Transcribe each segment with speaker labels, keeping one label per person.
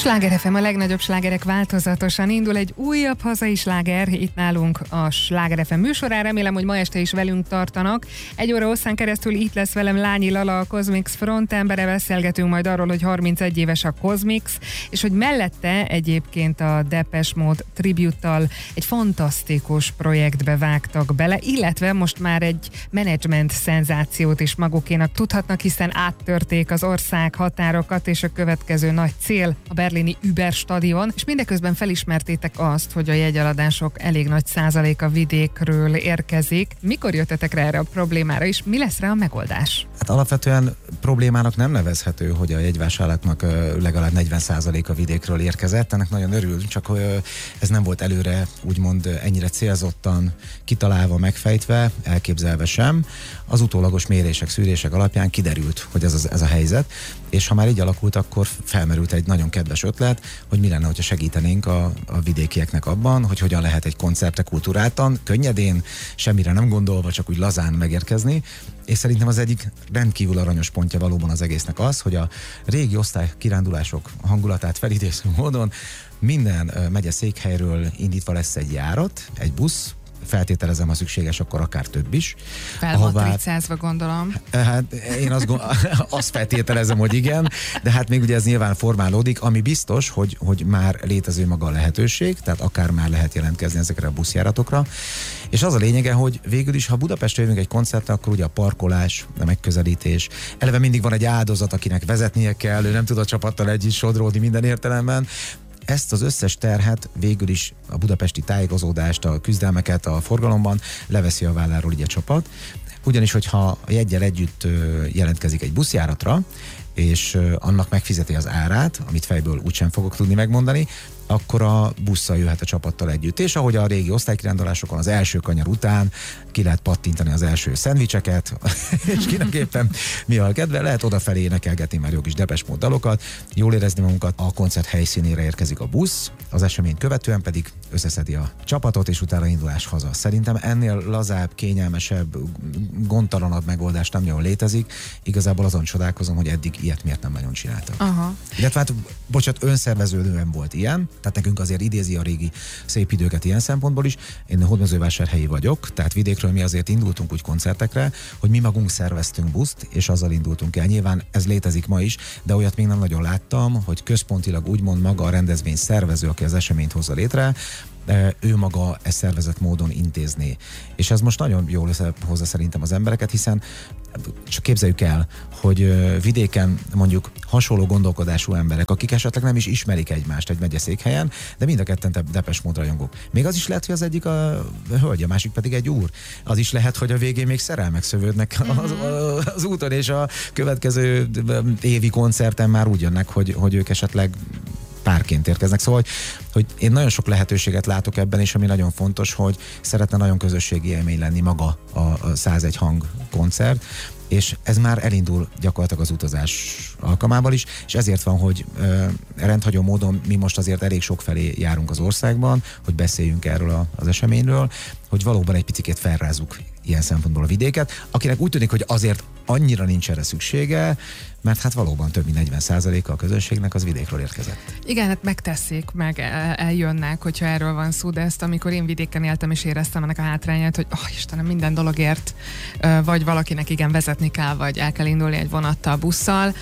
Speaker 1: Sláger FM, a legnagyobb slágerek változatosan indul egy újabb hazai sláger itt nálunk a Sláger FM műsorán. Remélem, hogy ma este is velünk tartanak. Egy óra hosszán keresztül itt lesz velem Lányi Lala, a Cosmix frontembere. Beszélgetünk majd arról, hogy 31 éves a Cosmix, és hogy mellette egyébként a Depeche Mode tribute-tal egy fantasztikus projektbe vágtak bele, illetve most már egy menedzsment szenzációt is magukénak tudhatnak, hiszen áttörték az ország határokat, és a következő nagy cél a berlini Überstadion, és mindeközben felismertétek azt, hogy a jegyeladások elég nagy százaléka vidékről érkezik. Mikor jöttetek rá erre a problémára, és mi lesz rá a megoldás?
Speaker 2: Hát alapvetően problémának nem nevezhető, hogy a jegyvásárlóknak legalább 40%-a vidékről érkezett. Ennek nagyon örülünk, csak ez nem volt előre úgymond ennyire célzottan kitalálva, megfejtve, elképzelve sem. Az utólagos mérések, szűrések alapján kiderült, hogy ez a helyzet, és ha már így alakult, akkor felmerült egy nagyon kedves ötlet, hogy mi lenne, hogyha segítenénk a vidékieknek abban, hogy hogyan lehet egy koncertre kulturáltan, könnyedén, semmire nem gondolva, csak úgy lazán megérkezni. És szerintem az egyik rendkívül aranyos pontja valóban az egésznek az, hogy a régi osztálykirándulások hangulatát felidéző módon minden megye székhelyről indítva lesz egy járat, egy busz, feltételezem, ha szükséges, akkor akár több is.
Speaker 1: Felmatricázva gondolom.
Speaker 2: Hát én azt feltételezem, hogy igen, de hát még ugye ez nyilván formálódik, ami biztos, hogy már létező maga a lehetőség, tehát akár már lehet jelentkezni ezekre a buszjáratokra. És az a lényege, hogy végül is, ha Budapestre jövünk egy koncertre, akkor ugye a parkolás, a megközelítés, eleve mindig van egy áldozat, akinek vezetnie kell, ő nem tud a csapattal együtt sodródni minden értelemben. Ezt az összes terhet végül is a budapesti tájékozódást, a küzdelmeket a forgalomban leveszi a válláról így a csapat. Ugyanis, hogyha a jeggyel együtt jelentkezik egy buszjáratra, és annak megfizeti az árát, amit fejből úgysem fogok tudni megmondani, akkor a busszal jöhet a csapattal együtt. És ahogy a régi osztálykirándulásokon az első kanyar után ki lehet pattintani az első szendvicseket, és kinek éppen mi a kedve, lehet odafelé énekelgetni már jó kis Depeche Mode dalokat, jól érezni magunkat, a koncert helyszínére érkezik a busz, az eseményt követően pedig összeszedi a csapatot, és utána indulás haza. Szerintem ennél lazább, kényelmesebb, gondtalanabb megoldás nem jól létezik. Igazából azon csodálkozom, hogy eddig ilyet miért nem nagyon csináltak.
Speaker 1: Aha.
Speaker 2: Illetve hát, bocsánat, önszerveződően volt ilyen, tehát nekünk azért idézi a régi szép időket ilyen szempontból is. Én hódmezővásárhelyi vagyok, tehát vidékről mi azért indultunk úgy koncertekre, hogy mi magunk szerveztünk buszt, és azzal indultunk el. Nyilván ez létezik ma is, de olyat még nem nagyon láttam, hogy központilag úgymond maga a rendezvény szervező, aki az eseményt hozza létre, ő maga ezt szervezett módon intézné. És ez most nagyon jól összehozza szerintem az embereket, hiszen csak képzeljük el, hogy vidéken mondjuk hasonló gondolkodású emberek, akik esetleg nem is ismerik egymást egy megyeszékhelyen, de mind a ketten Depeche Mode rajongók. Még az is lehet, hogy az egyik a hölgy, a másik pedig egy úr. Az is lehet, hogy a végén még szerelmek szövődnek az úton, és a következő évi koncerten már úgy jönnek, hogy ők esetleg párként érkeznek. Szóval, hogy én nagyon sok lehetőséget látok ebben, és ami nagyon fontos, hogy szeretne nagyon közösségi élmény lenni maga a 101 hang koncert, és ez már elindul gyakorlatilag az utazás alkalmával is, és ezért van, hogy rendhagyó módon mi most azért elég sok felé járunk az országban, hogy beszéljünk erről az eseményről, hogy valóban egy picikét felrázzuk ilyen szempontból a vidéket, akinek úgy tűnik, hogy azért annyira nincs erre szüksége, mert hát valóban több mint 40%-a a közönségnek az vidékről érkezett.
Speaker 1: Igen, hát megteszik, meg eljönnek, hogyha erről van szó, de ezt amikor én vidéken éltem és éreztem ennek a hátrányát, hogy Istenem, minden dologért, vagy valakinek igen vezetni kell, vagy el kell indulni egy vonattal, busszal,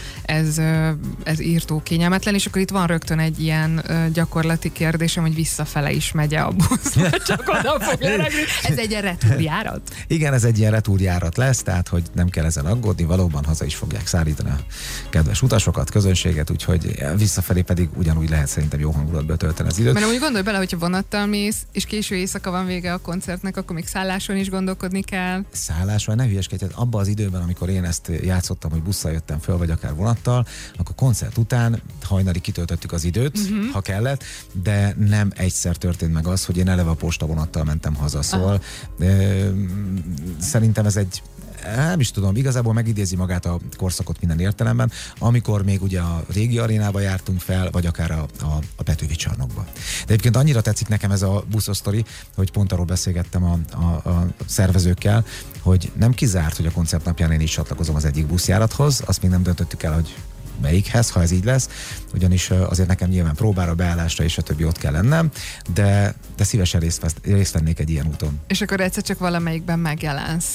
Speaker 1: ez írtó kényelmetlen, és akkor itt van rögtön egy ilyen gyakorlati kérdésem, hogy visszafele is megy a busz, csak oda fog leregni. Ez egy ilyen retúrjárat?
Speaker 2: Igen, ez egy ilyen retúrjárat lesz, tehát hogy nem kell ezen aggódni, valóban haza is fogják szállítani a kedves utasokat, közönséget, úgyhogy visszafelé pedig ugyanúgy lehet szerintem jó hangulatba tölteni az időt.
Speaker 1: Mert úgy gondolj bele, hogyha vonattal mész, és késő éjszaka van vége a koncertnek, akkor még szálláson is gondolkodni kell.
Speaker 2: Szálláson, ne hülyeskedj, abban az időben, amikor én ezt játszottam, hogy busszal jöttem föl, vagy akár vonattal, akkor koncert után hajnalig kitöltöttük az időt, ha kellett, de nem egyszer történt meg az, hogy én eleve a postavonattal mentem haza. Szóval szerintem ez egy, nem is tudom, igazából megidézi magát a korszakot minden értelemben, amikor még ugye a régi arénába jártunk fel, vagy akár a Petőfi csarnokba. De egyébként annyira tetszik nekem ez a buszos sztori, hogy pont arról beszélgettem a szervezőkkel, hogy nem kizárt, hogy a koncert napján én is csatlakozom az egyik buszjárathoz, azt még nem döntöttük el, hogy melyikhez, ha ez így lesz, ugyanis azért nekem nyilván próbára, beállásra és a többi ott kell lennem, de szívesen részt vennék egy ilyen úton.
Speaker 1: És akkor egyszer csak valamelyikben megjelensz.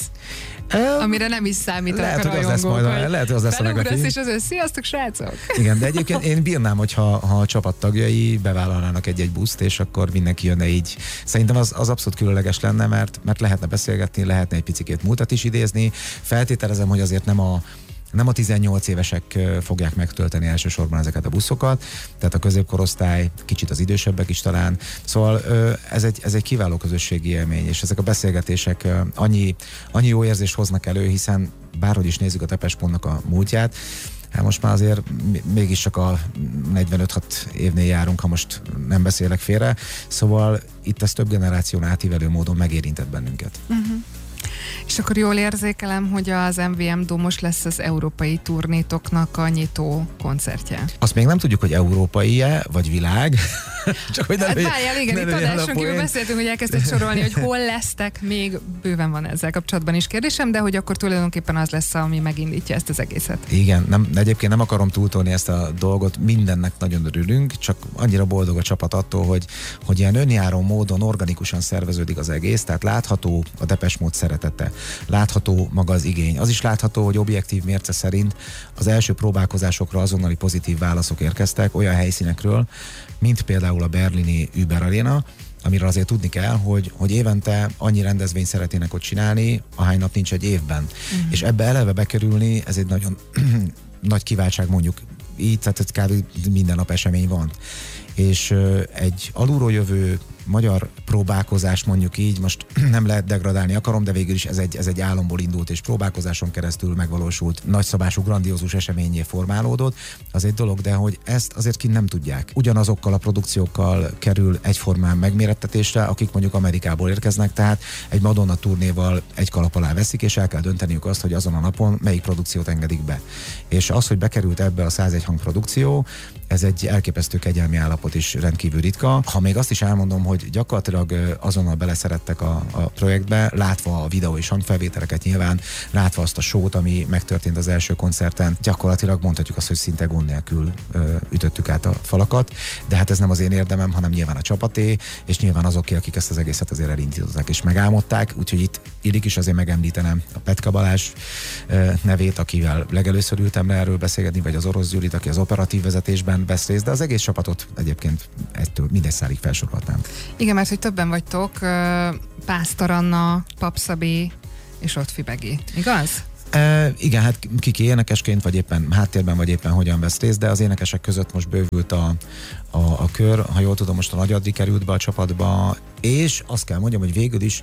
Speaker 1: Amire nem is számítanak a
Speaker 2: rajongók. Lehet, hogy az lesz a negatív.
Speaker 1: És az sziasztok, srácok!
Speaker 2: Igen, de egyébként én bírnám, ha a csapattagjai bevállalnának egy-egy buszt, és akkor mindenki jönne így. Szerintem az abszolút különleges lenne, mert lehetne beszélgetni, lehetne egy picikét múltat is idézni. Feltételezem, hogy azért nem a 18 évesek fogják megtölteni elsősorban ezeket a buszokat, tehát a középkorosztály, kicsit az idősebbek is talán. Szóval ez egy kiváló közösségi élmény, és ezek a beszélgetések annyi jó érzést hoznak elő, hiszen bárhogy is nézzük a Depeche Mode-nak a múltját, hát most már azért mégis csak a 45-6 évnél járunk, ha most nem beszélek félre, szóval itt ez több generáción átívelő módon megérintett bennünket.
Speaker 1: Uh-huh. És akkor jól érzékelem, hogy az MVM Dómos lesz az európai turnétoknak a nyitó koncertje.
Speaker 2: Azt még nem tudjuk, hogy európai-e, vagy világ.
Speaker 1: Csak hogy várjál, igen, itt adáson kívül beszéltünk, hogy elkezdett sorolni, hogy hol lesztek, még bőven van ezzel kapcsolatban is kérdésem, de hogy akkor tulajdonképpen az lesz, ami megindítja ezt az egészet.
Speaker 2: Igen, egyébként nem akarom túltolni ezt a dolgot, mindennek nagyon örülünk, csak annyira boldog a csapat attól, hogy ilyen önjáró módon organikusan szerveződik az egész, tehát látható a Depeche Mode szeretete, látható maga az igény. Az is látható, hogy objektív mérce szerint az első próbálkozásokra azonnali pozitív válaszok érkeztek olyan helyszínekről, mint például a berlini Uber Arena, amiről azért tudni kell, hogy évente annyi rendezvényt szeretnének ott csinálni, ahány nap nincs egy évben. Uh-huh. És ebbe eleve bekerülni, ez egy nagyon nagy kiváltság, mondjuk így, tehát kb. Minden nap esemény van. És egy alulról jövő magyar próbálkozás, mondjuk így, most nem lehet degradálni akarom, de végül is ez egy álomból indult, és próbálkozáson keresztül megvalósult nagyszabású, grandiózus eseményé formálódott, az egy dolog, de hogy ezt azért kint nem tudják. Ugyanazokkal a produkciókkal kerül egyformán megmérettetésre, akik mondjuk Amerikából érkeznek, tehát egy Madonna turnéval egy kalap alá veszik, és el kell dönteniük azt, hogy azon a napon melyik produkciót engedik be. És az, hogy bekerült ebbe a 101 hang produkció, ez egy elképesztő kegyelmi állapot is, rendkívül ritka. Ha még azt is elmondom, hogy gyakorlatilag azonnal beleszerettek a projektbe, látva a videó és hangfelvételeket nyilván, látva azt a show-t, ami megtörtént az első koncerten, gyakorlatilag mondhatjuk azt, hogy szinte gond nélkül ütöttük át a falakat, de hát ez nem az én érdemem, hanem nyilván a csapaté, és nyilván azoké, akik ezt az egészet azért elindították és megálmodták, úgyhogy itt illik is azért megemlítenem a Petka Balázs nevét, akivel legelőször ültem le erről beszélgetni, vagy az Orosz Gyurit, aki az operatív vezetésben vesz részt, de az egész csapatot egyébként mindegy szárig felsorolhatnám.
Speaker 1: Igen, mert hogy többen vagytok, Pásztor Anna, Pap Szabi és Ottfi Begi, igaz?
Speaker 2: Igen, hát kiki énekesként, vagy éppen háttérben, vagy éppen hogyan vesz részt, de az énekesek között most bővült a kör, ha jól tudom, most a Nagy Adri került be a csapatba, és azt kell mondjam, hogy végül is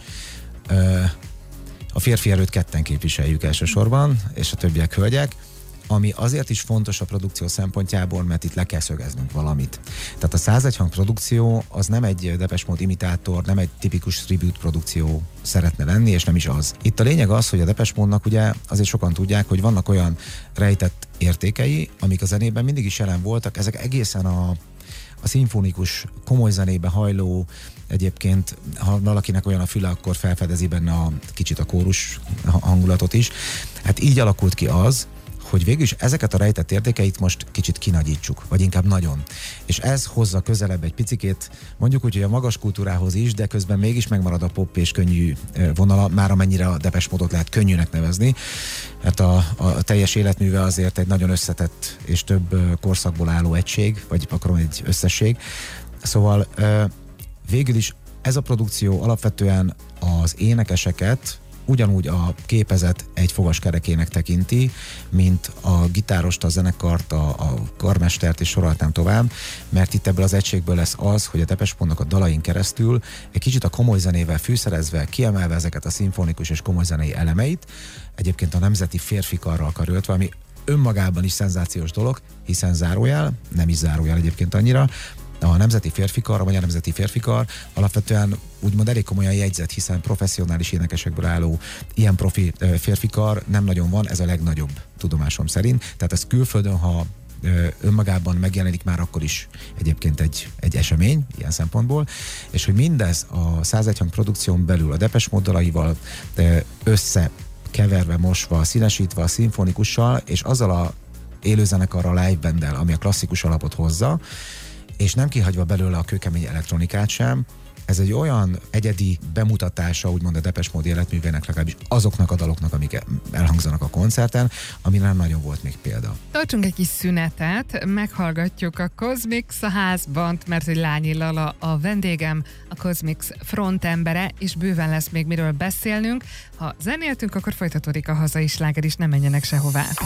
Speaker 2: a férfi erőt ketten képviseljük elsősorban, és a többiek hölgyek, ami azért is fontos a produkció szempontjából, mert itt le kell szögeznünk valamit. Tehát a 101 hang produkció az nem egy Depeche Mode imitátor, nem egy tipikus tribute produkció szeretne lenni, és nem is az. Itt a lényeg az, hogy a Depeche Mode-nak ugye azért sokan tudják, hogy vannak olyan rejtett értékei, amik a zenében mindig is jelen voltak, ezek egészen a szimfonikus, komoly zenébe hajló, egyébként, ha valakinek olyan a füle, akkor felfedezi benne kicsit a kórus hangulatot is. Hát így alakult ki az, hogy végül is ezeket a rejtett értékeit most kicsit kinagyítsuk, vagy inkább nagyon. És ez hozza közelebb egy picikét, mondjuk úgy, hogy a magas kultúrához is, de közben mégis megmarad a pop és könnyű vonala, már amennyire a Depeche Mode-ot lehet könnyűnek nevezni, mert a teljes életműve azért egy nagyon összetett és több korszakból álló egység, vagy akarom egy összesség. Szóval végül is ez a produkció alapvetően az énekeseket ugyanúgy a képezet egy fogaskerekének tekinti, mint a gitárost, a zenekart, a karmestert, és soroltam tovább, mert itt ebből az egységből lesz az, hogy a Depeche Mode-nak a dalain keresztül egy kicsit a komoly zenével fűszerezve, kiemelve ezeket a szimfonikus és komoly zenei elemeit, egyébként a nemzeti férfikarral karöltve, ami önmagában is szenzációs dolog, hiszen zárójel, nem is zárójel egyébként annyira, a nemzeti férfikar, a magyar nemzeti férfikar alapvetően úgymond elég komolyan jegyzett, hiszen professzionális énekesekből álló ilyen profi férfikar nem nagyon van, ez a legnagyobb tudomásom szerint. Tehát ez külföldön, ha önmagában megjelenik, már akkor is egyébként egy esemény ilyen szempontból, és hogy mindez a 101 hang produkción belül a Depeche Mode dalaival összekeverve, mosva, színesítve a szimfonikussal, és azzal a élőzenekarra, live banddel, ami a klasszikus alapot hozza, és nem kihagyva belőle a kőkemény elektronikát sem. Ez egy olyan egyedi bemutatása, úgymond a Depeche Mode életművének, legalábbis azoknak a daloknak, amik elhangzanak a koncerten, amire nem nagyon volt még példa.
Speaker 1: Tartsunk egy kis szünetet, meghallgatjuk a Cosmix a házban, mert hogy Lányi Lala a vendégem, a Cosmix frontembere, és bőven lesz még miről beszélnünk. Ha zenéltünk, akkor folytatódik a hazai sláger is, ne menjenek sehová.